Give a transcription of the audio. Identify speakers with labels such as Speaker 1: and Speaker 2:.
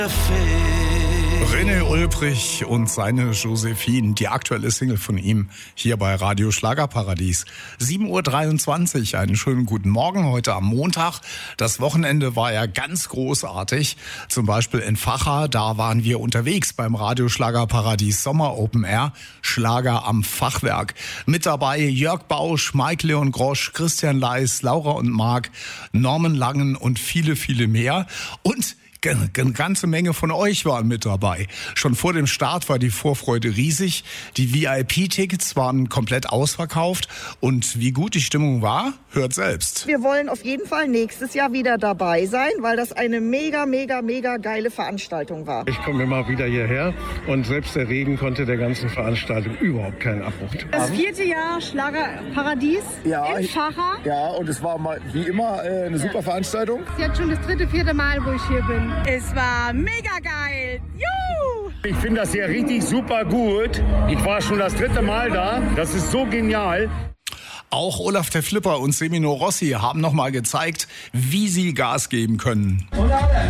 Speaker 1: René Ulbrich und seine Josephine, die aktuelle Single von ihm, hier bei Radio Schlagerparadies. 7:23 Uhr, einen schönen guten Morgen heute am Montag. Das Wochenende war ja ganz großartig. Zum Beispiel in Vacha, da waren wir unterwegs beim Radio Schlagerparadies Sommer Open Air, Schlager am Fachwerk. Mit dabei Jörg Bausch, Mike Leon Grosch, Christian Leis, Laura und Marc, Norman Langen und viele, viele mehr. Und eine ganze Menge von euch waren mit dabei. Schon vor dem Start war die Vorfreude riesig. Die VIP-Tickets waren komplett ausverkauft. Und wie gut die Stimmung war, hört selbst.
Speaker 2: Wir wollen auf jeden Fall nächstes Jahr wieder dabei sein, weil das eine mega geile Veranstaltung war.
Speaker 3: Ich komme immer wieder hierher und selbst der Regen konnte der ganzen Veranstaltung überhaupt keinen Abbruch tun.
Speaker 4: Das 4. Jahr Schlagerparadies in Vacha.
Speaker 5: Ja, und es war mal, wie immer eine super Veranstaltung.
Speaker 4: Jetzt schon das 3., 4. Mal, wo ich hier bin. Es war mega geil. Juhu!
Speaker 6: Ich finde das hier richtig super gut. Ich war schon das 3. Mal da. Das ist so genial.
Speaker 1: Auch Olaf der Flipper und Semino Rossi haben nochmal gezeigt, wie sie Gas geben können.
Speaker 7: Und alle,